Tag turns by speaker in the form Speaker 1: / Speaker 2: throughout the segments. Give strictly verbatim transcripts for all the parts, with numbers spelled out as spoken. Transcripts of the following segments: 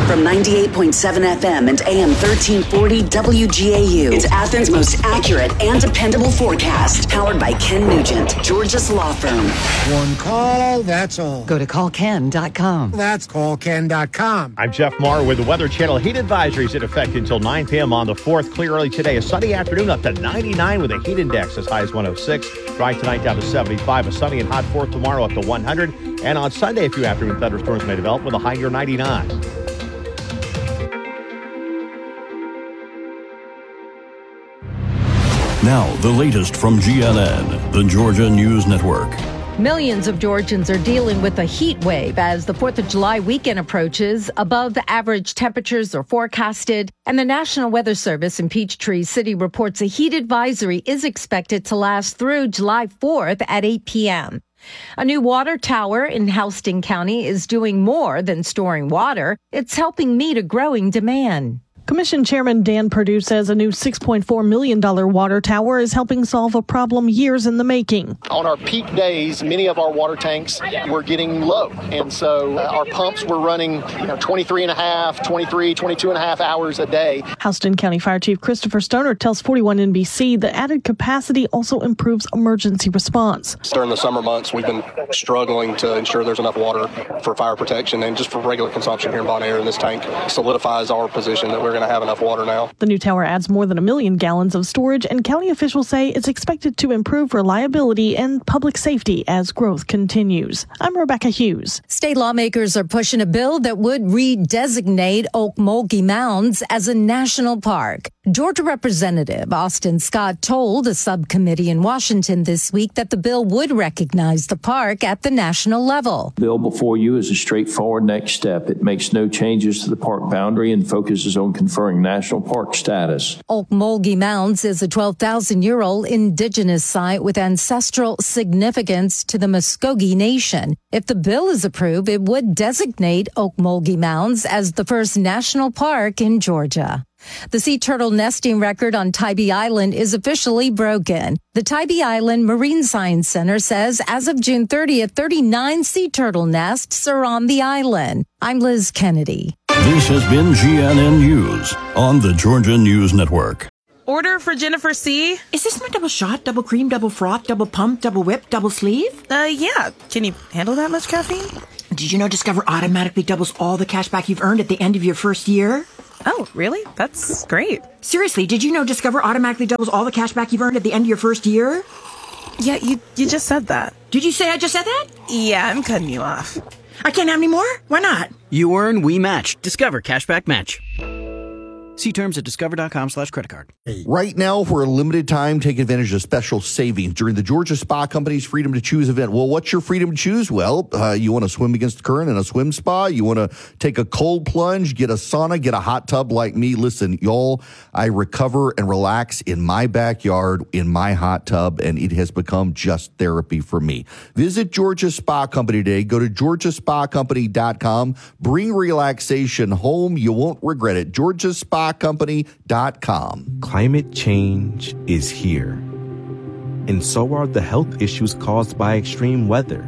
Speaker 1: From ninety-eight point seven F M and A M thirteen forty W G A U. It's Athens' most accurate and dependable forecast. Powered by Ken Nugent, Georgia's law firm.
Speaker 2: One call, that's all.
Speaker 3: Go to call ken dot com.
Speaker 2: That's call ken dot com.
Speaker 4: I'm Jeff Marr with the Weather Channel. Heat advisories in effect until nine p.m. on the fourth. Clear early today. A sunny afternoon up to ninety-nine with a heat index as high as one oh six. Dry tonight down to seventy-five. A sunny and hot fourth tomorrow up to one hundred. And on Sunday, a few afternoon thunderstorms may develop with a high near ninety-nine.
Speaker 5: Now, the latest from G N N, the Georgia News Network.
Speaker 6: Millions of Georgians are dealing with a heat wave as the fourth of July weekend approaches. Above average temperatures are forecasted, and the National Weather Service in Peachtree City reports a heat advisory is expected to last through July fourth at eight p.m. A new water tower in Houston County is doing more than storing water. It's helping meet a growing demand.
Speaker 7: Commission Chairman Dan Perdue says a new six point four million dollars water tower is helping solve a problem years in the making.
Speaker 8: On our peak days, many of our water tanks were getting low. And so uh, our pumps were running you know, twenty-three and a half, twenty-three, twenty-two and a half hours a day.
Speaker 7: Houston County Fire Chief Christopher Stoner tells forty-one N B C the added capacity also improves emergency response.
Speaker 9: During the summer months, we've been struggling to ensure there's enough water for fire protection and just for regular consumption here in Bon Air. And this tank solidifies our position that we're going to have enough water now.
Speaker 7: The new tower adds more than a million gallons of storage, and county officials say it's expected to improve reliability and public safety as growth continues. I'm Rebecca Hughes.
Speaker 6: State lawmakers are pushing a bill that would redesignate Okmulgee Mounds as a national park. Georgia Representative Austin Scott told a subcommittee in Washington this week that the bill would recognize the park at the national level.
Speaker 10: The bill before you is a straightforward next step. It makes no changes to the park boundary and focuses on conferring national park status.
Speaker 6: Okmulgee Mounds is a twelve thousand year old indigenous site with ancestral significance to the Muskogee Nation. If the bill is approved, it would designate Okmulgee Mounds as the first national park in Georgia. The sea turtle nesting record on Tybee Island is officially broken. The Tybee Island Marine Science Center says as of June thirtieth, thirty-nine sea turtle nests are on the island. I'm Liz Kennedy.
Speaker 5: This has been G N N News on the Georgia News Network.
Speaker 11: Order for Jennifer C.
Speaker 12: Is this my double shot, double cream, double froth, double pump, double whip, double sleeve?
Speaker 11: Uh, yeah. Can you handle that much caffeine?
Speaker 12: Did you know Discover automatically doubles all the cash back you've earned at the end of your first year?
Speaker 11: Oh, really? That's great.
Speaker 12: Seriously, did you know Discover automatically doubles all the cash back you've earned at the end of your first year?
Speaker 11: Yeah, you, you just said that.
Speaker 12: Did you say I just said that?
Speaker 11: Yeah, I'm cutting you off.
Speaker 12: I can't have any more? Why not?
Speaker 13: You earn, we match. Discover Cashback Match. See terms at discover.com slash credit card.
Speaker 14: Right now, for a limited time, take advantage of special savings during the Georgia Spa Company's Freedom to Choose event. Well, what's your freedom to choose? Well, uh, you want to swim against the current in a swim spa? You want to take a cold plunge, get a sauna, get a hot tub like me? Listen, y'all, I recover and relax in my backyard, in my hot tub, and it has become just therapy for me. Visit Georgia Spa Company today. Go to georgia spa company dot com. Bring relaxation home. You won't regret it. Georgia Spa Company dot com.
Speaker 15: Climate change is here, and so are the health issues caused by extreme weather.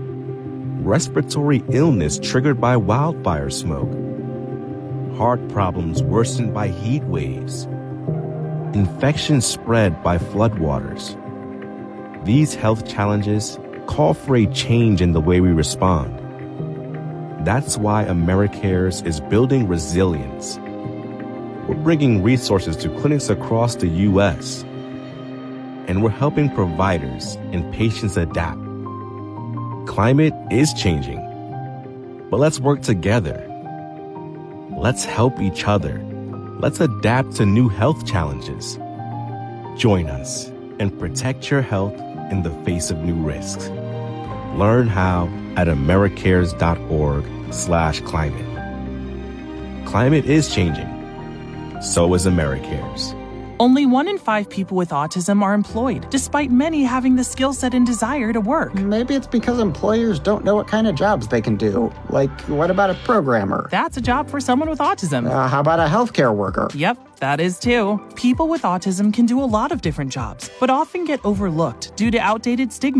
Speaker 15: Respiratory illness triggered by wildfire smoke, heart problems worsened by heat waves, infections spread by floodwaters. These health challenges call for a change in the way we respond. That's why AmeriCares is building resilience. We're bringing resources to clinics across the U S, and we're helping providers and patients adapt. Climate is changing, but let's work together. Let's help each other. Let's adapt to new health challenges. Join us and protect your health in the face of new risks. Learn how at americares.org slash climate. Climate is changing. So is AmeriCares.
Speaker 16: Only one in five people with autism are employed, despite many having the skill set and desire to work.
Speaker 17: Maybe it's because employers don't know what kind of jobs they can do. Like, what about a programmer?
Speaker 16: That's a job for someone with autism.
Speaker 17: Uh, how about a healthcare worker?
Speaker 16: Yep, that is too. People with autism can do a lot of different jobs, but often get overlooked due to outdated stigmas.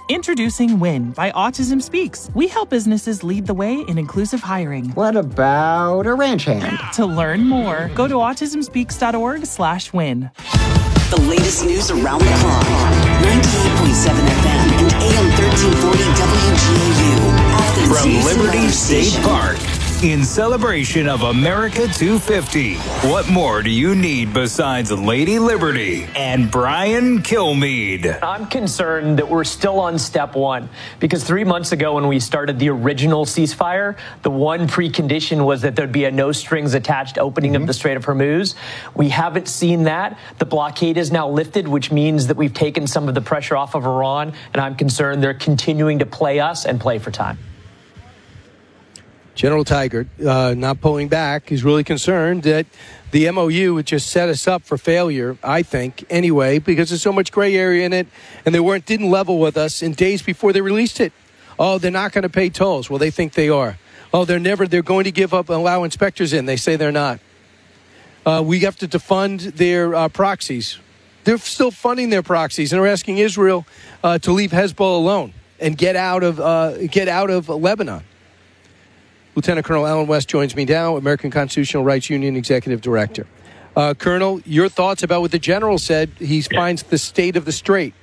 Speaker 16: Introducing WIN by Autism Speaks. We help businesses lead the way in inclusive hiring.
Speaker 17: What about a ranch hand?
Speaker 16: To learn more, go to autismspeaks.org slash win.
Speaker 1: The latest news around the clock. ninety-eight point seven F M and A M thirteen forty W G A U. Athens
Speaker 18: From
Speaker 1: News and
Speaker 18: Liberty
Speaker 1: Weather
Speaker 18: State
Speaker 1: Station.
Speaker 18: Park, in celebration of America two fifty. What more do you need besides Lady Liberty and Brian Kilmeade?
Speaker 19: I'm concerned that we're still on step one because three months ago when we started the original ceasefire, the one precondition was that there'd be a no strings attached opening mm-hmm. of the Strait of Hormuz. We haven't seen that. The blockade is now lifted, which means that we've taken some of the pressure off of Iran, and I'm concerned they're continuing to play us and play for time.
Speaker 20: General Tigert, uh, not pulling back, is really concerned that the M O U would just set us up for failure, I think, anyway, because there's so much gray area in it, and they weren't didn't level with us in days before they released it. Oh, they're not going to pay tolls. Well, they think they are. Oh, they're never, they're going to give up and allow inspectors in. They say they're not. Uh, we have to defund their uh, proxies. They're still funding their proxies, and they're asking Israel uh, to leave Hezbollah alone and get out of uh, get out of Lebanon. Lieutenant Colonel Alan West joins me now, American Constitutional Rights Union Executive Director. Uh, Colonel, your thoughts about what the general said he finds the state of the strait?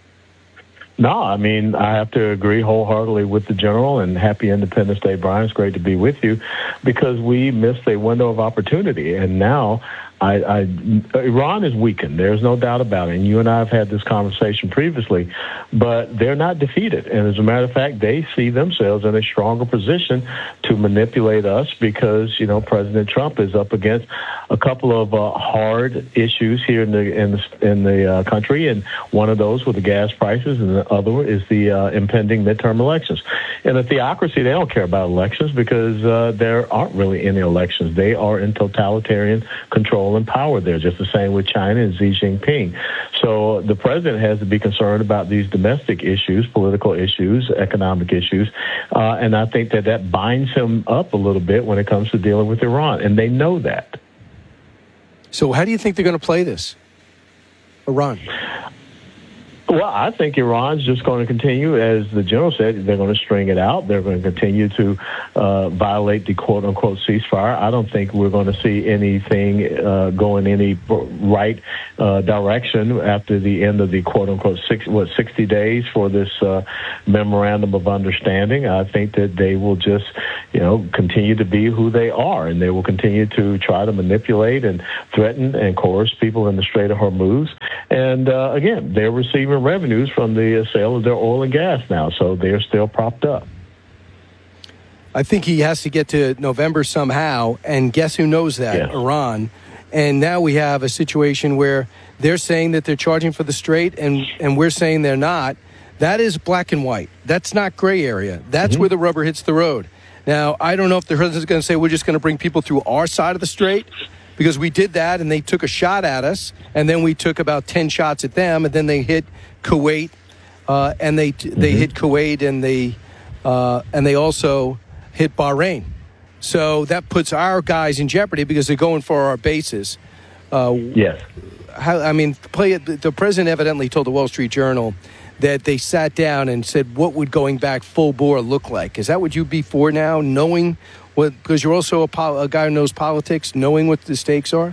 Speaker 21: No, I mean, I have to agree wholeheartedly with the general, and happy Independence Day, Brian. It's great to be with you because we missed a window of opportunity, and now I, I, Iran is weakened. There's no doubt about it. And you and I have had this conversation previously, but they're not defeated. And as a matter of fact, they see themselves in a stronger position to manipulate us because, you know, President Trump is up against a couple of uh, hard issues here in the in the, in the uh, country. And one of those with the gas prices, and the other is the uh, impending midterm elections. In a theocracy, they don't care about elections because uh, there aren't really any elections. They are in totalitarian control and power there, just the same with China and Xi Jinping. So the president has to be concerned about these domestic issues, political issues, economic issues, uh, and I think that that binds him up a little bit when it comes to dealing with Iran, and they know that.
Speaker 20: So how do you think they're going to play this, Iran?
Speaker 21: Well, I think Iran's just going to continue, as the general said, they're going to string it out. They're going to continue to uh, violate the quote-unquote ceasefire. I don't think we're going to see anything uh, go in any right uh, direction after the end of the quote-unquote six, what, sixty days for this uh, memorandum of understanding. I think that they will just, you know, continue to be who they are, and they will continue to try to manipulate and threaten and coerce people in the Strait of Hormuz. And, uh, again, they're receiving revenues from the sale of their oil and gas now, so they're still propped up.
Speaker 20: I think he has to get to November somehow, and guess who knows that?
Speaker 21: Yes.
Speaker 20: Iran. And now we have a situation where they're saying that they're charging for the strait, and, and we're saying they're not. That is black and white. That's not gray area. That's mm-hmm. where the rubber hits the road. Now, I don't know if the president's going to say we're just going to bring people through our side of the strait, because we did that, and they took a shot at us, and then we took about ten shots at them, and then they hit Kuwait, uh, and they mm-hmm. they hit Kuwait, and they uh, and they also hit Bahrain. So that puts our guys in jeopardy because they're going for our bases. Uh,
Speaker 21: yes.
Speaker 20: How, I mean, play it. The president evidently told the Wall Street Journal that they sat down and said, "What would going back full bore look like?" Is that what you'd be for now, knowing? What, because you're also a, pol- a guy who knows politics, knowing what the stakes are?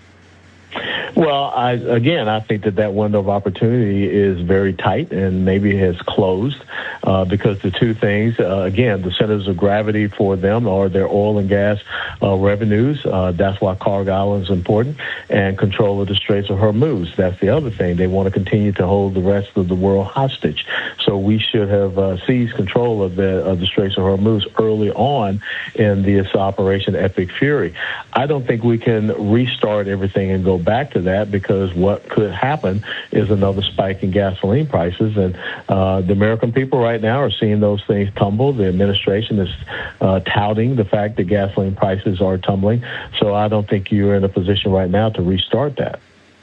Speaker 21: Well, I, again, I think that that window of opportunity is very tight and maybe has closed uh, because the two things, uh, again, the centers of gravity for them are their oil and gas uh, revenues. Uh, that's why Carg Island is important, and control of the Straits of Hormuz. That's the other thing. They want to continue to hold the rest of the world hostage. So we should have uh, seized control of the, of the Straits of Hormuz early on in this Operation Epic Fury. I don't think we can restart everything and go back to that, because what could happen is another spike in gasoline prices, and uh, the American people right now are seeing those things tumble. The administration is uh, touting the fact that gasoline prices are tumbling, so I don't think you're in a position right now to restart that.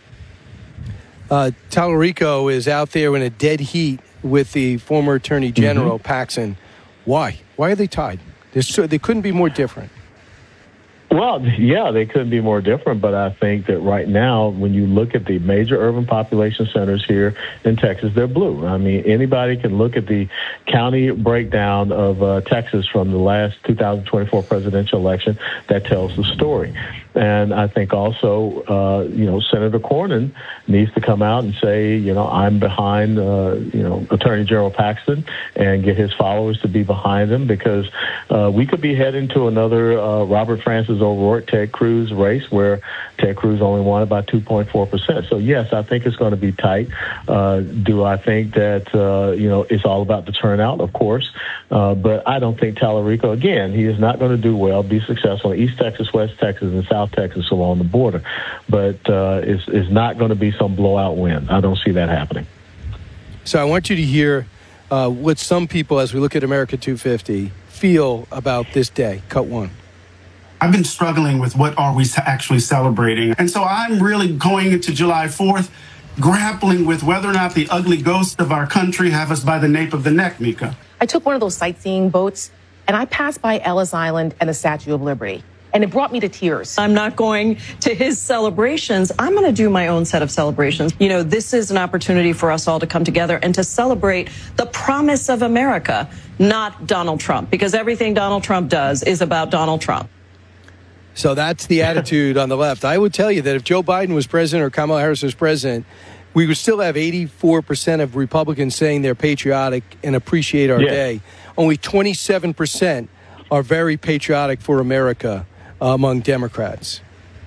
Speaker 20: Uh, Tallarico is out there in a dead heat with the former Attorney General, mm-hmm. Paxson. Why? Why are they tied? So, they couldn't be more different.
Speaker 21: Well, yeah, they couldn't be more different, but I think that right now, when you look at the major urban population centers here in Texas, they're blue. I mean, anybody can look at the county breakdown of uh, Texas from the last two thousand twenty-four presidential election that tells the story. And I think also, uh, you know, Senator Cornyn needs to come out and say, you know, I'm behind, uh, you know, Attorney General Paxton and get his followers to be behind him, because uh, we could be heading to another uh, Robert Francis O'Rourke, Ted Cruz race where Ted Cruz only won about two point four percent. So, yes, I think it's going to be tight. Uh, do I think that, uh, you know, it's all about the turnout? Of course. Uh, but I don't think Tallarico, again, he is not going to do well, be successful in East Texas, West Texas, and South Texas along the border. But uh, it's, it's not going to be some blowout win. I don't see that happening.
Speaker 20: So I want you to hear uh, what some people, as we look at America two fifty, feel about this day. Cut one.
Speaker 3: I've been struggling with what are we actually celebrating. And so I'm really going into July fourth, grappling with whether or not the ugly ghosts of our country have us by the nape of the neck, Mika.
Speaker 22: I took one of those sightseeing boats, and I passed by Ellis Island and the Statue of Liberty, and it brought me to tears.
Speaker 23: I'm not going to his celebrations. I'm going to do my own set of celebrations. You know, this is an opportunity for us all to come together and to celebrate the promise of America, not Donald Trump, because everything Donald Trump does is about Donald Trump.
Speaker 20: So that's the attitude on the left. I would tell you that if Joe Biden was president or Kamala Harris was president, we would still have eighty-four percent of Republicans saying they're patriotic and appreciate our
Speaker 21: yeah.
Speaker 20: day. Only twenty-seven percent are very patriotic for America uh, among Democrats.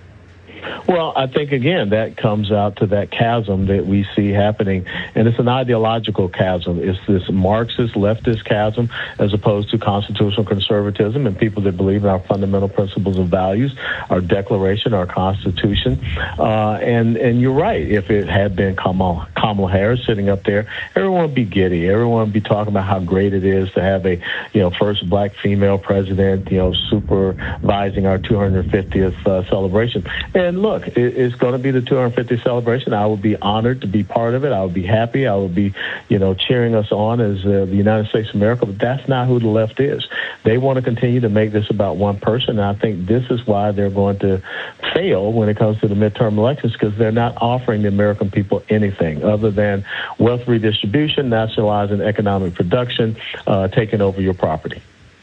Speaker 21: Well, I think, again, that comes out to that chasm that we see happening, and it's an ideological chasm. It's this Marxist, leftist chasm as opposed to constitutional conservatism and people that believe in our fundamental principles and values, our Declaration, our Constitution. Uh, and, and you're right. If it had been Kamala, Kamala Harris sitting up there, everyone would be giddy. Everyone would be talking about how great it is to have a, you know, first black female president, you know, supervising our two hundred fiftieth uh, celebration. And look, it's going to be the two hundred fiftieth celebration. I would be honored to be part of it. I would be happy. I would be, you know, cheering us on as uh, the United States of America. But that's not who the left is. They want to continue to make this about one person. And I think this is why they're going to fail when it comes to the midterm elections, because they're not offering the American people anything other than wealth redistribution, nationalizing economic production, uh, taking over your property.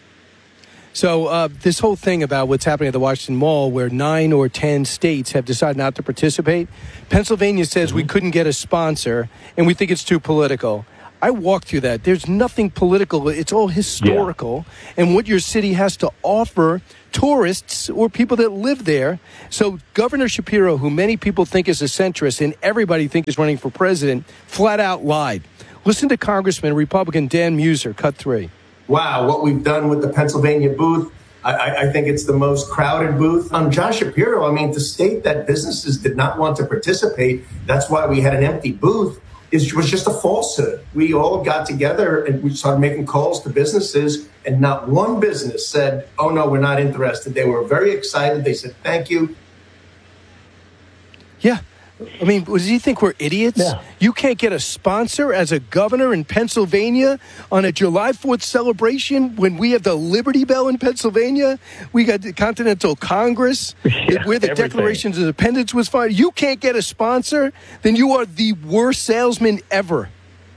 Speaker 20: So uh, this whole thing about what's happening at the Washington Mall, where nine or ten states have decided not to participate, Pennsylvania says mm-hmm. we couldn't get a sponsor, and we think it's too political. I walked through that. There's nothing political. It's all historical, yeah. and what your city has to offer tourists or people that live there. So Governor Shapiro, who many people think is a centrist and everybody thinks is running for president, flat out lied. Listen to Congressman Republican Dan Muser, cut three.
Speaker 24: Wow, what we've done with the Pennsylvania booth, I, I think it's the most crowded booth. Um, Josh Shapiro, I mean, to state that businesses did not want to participate, that's why we had an empty booth, is was just a falsehood. We all got together and we started making calls to businesses, and not one business said, oh, no, we're not interested. They were very excited. They said, thank you.
Speaker 20: Yeah. I mean, does he think we're idiots?
Speaker 21: Yeah.
Speaker 20: You can't get a sponsor as a governor in Pennsylvania on a July fourth celebration when we have the Liberty Bell in Pennsylvania. We got the Continental Congress,
Speaker 21: yeah,
Speaker 20: where the
Speaker 21: everything.
Speaker 20: Declaration of Independence was filed. You can't get a sponsor, then you are the worst salesman ever.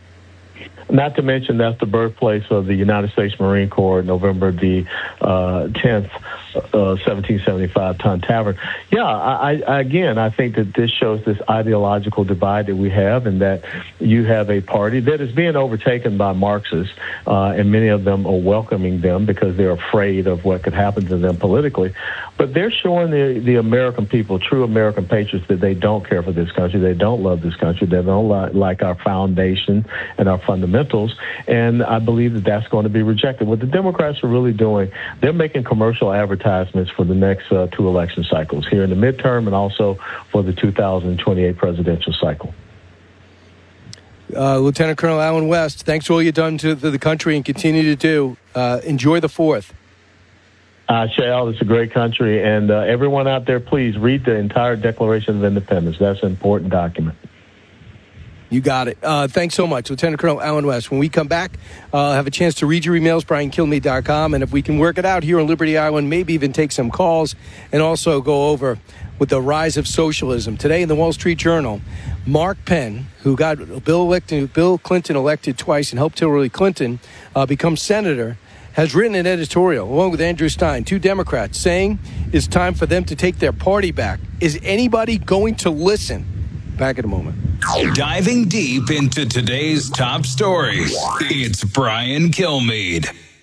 Speaker 21: Not to mention that's the birthplace of the United States Marine Corps, November the uh, tenth, uh, seventeen seventy-five, Ton Tavern. Yeah, I, I, again, I think that this shows this ideological divide that we have, and that you have a party that is being overtaken by Marxists, uh, and many of them are welcoming them because they're afraid of what could happen to them politically. But they're showing the, the American people, true American patriots, that they don't care for this country, they don't love this country, they don't li- like our foundation and our fundamentals, and I believe that that's going to be rejected. What the Democrats are really doing, they're making commercial advertisements for the next uh, two election cycles, here in the midterm and also for the two thousand twenty-eight presidential cycle.
Speaker 20: Uh, Lieutenant Colonel Allen West, thanks for all you've done to, to the country and continue to do. Uh, enjoy the fourth.
Speaker 21: Uh, Shale, it's a great country, and uh, everyone out there, please read the entire Declaration of Independence. That's an important document.
Speaker 20: You got it. Uh, thanks so much, Lieutenant Colonel Allen West. When we come back, uh, have a chance to read your emails, brian kilmeade dot com, and if we can work it out here on Liberty Island, maybe even take some calls and also go over with the rise of socialism. Today in the Wall Street Journal, Mark Penn, who got Bill, elected, Bill Clinton elected twice and helped Hillary Clinton uh, become senator, has written an editorial, along with Andrew Stein, two Democrats, saying it's time for them to take their party back. Is anybody going to listen? Back in a moment.
Speaker 18: Diving deep into today's top stories, it's Brian Kilmeade.